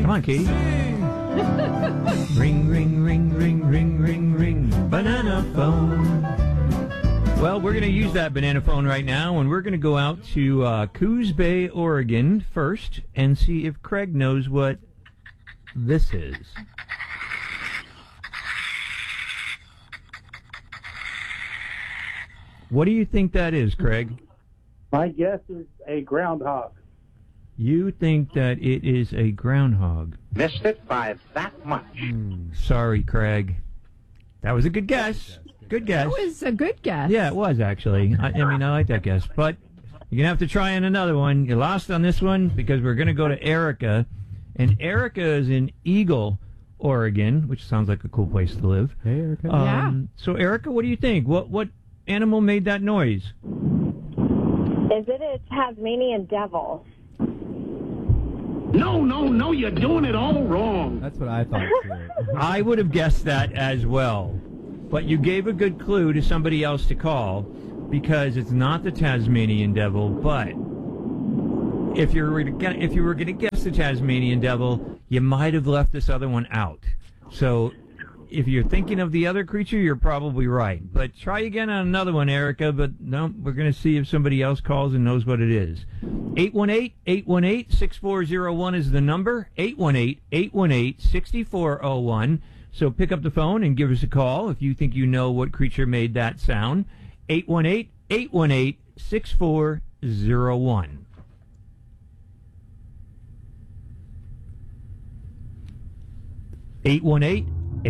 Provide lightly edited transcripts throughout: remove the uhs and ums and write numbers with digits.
Come on, Katie. Ring, ring, ring, ring, ring, ring, ring. Banana phone. Well, we're going to use that banana phone right now, and we're going to go out to Coos Bay, Oregon first and see if Craig knows what this is. What do you think that is, Craig? My guess is a groundhog. You think that it is a groundhog. Missed it by that much. Sorry, Craig. That was a good guess. Good guess. That was a good guess. Yeah, it was, actually. I like that guess. But you're going to have to try on another one. You lost on this one because we're going to go to Erica. And Erica is in Eagle, Oregon, which sounds like a cool place to live. Hey, Erica. Yeah. So, Erica, what do you think? What animal made that noise? Is it a Tasmanian devil? No, you're doing it all wrong. That's what I thought, too. I would have guessed that as well. But you gave a good clue to somebody else to call because it's not the Tasmanian devil, but if you were going to guess the Tasmanian devil, you might have left this other one out. So if you're thinking of the other creature, you're probably right. But try again on another one, Erica. But no, we're going to see if somebody else calls and knows what it is. 818-818-6401 is the number. 818-818-6401. So pick up the phone and give us a call if you think you know what creature made that sound. 818-818-6401. (818)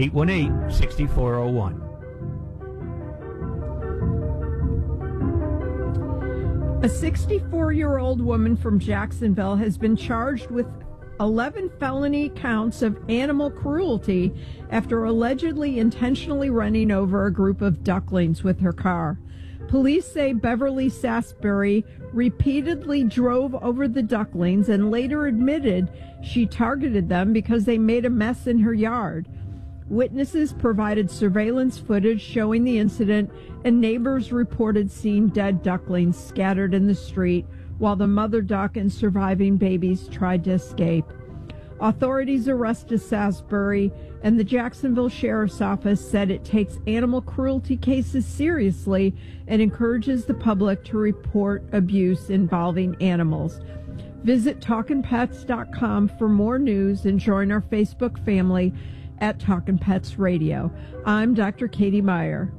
818-6401. A 64-year-old woman from Jacksonville has been charged with 11 felony counts of animal cruelty after allegedly intentionally running over a group of ducklings with her car. Police say Beverly Sasbury repeatedly drove over the ducklings and later admitted she targeted them because they made a mess in her yard. Witnesses provided surveillance footage showing the incident, and neighbors reported seeing dead ducklings scattered in the street while the mother duck and surviving babies tried to escape. Authorities arrested Sasbury, and the Jacksonville Sheriff's Office said it takes animal cruelty cases seriously and encourages the public to report abuse involving animals. Visit TalkinPets.com for more news and join our Facebook family at Talkin' Pets Radio. I'm Dr. Katie Meyer.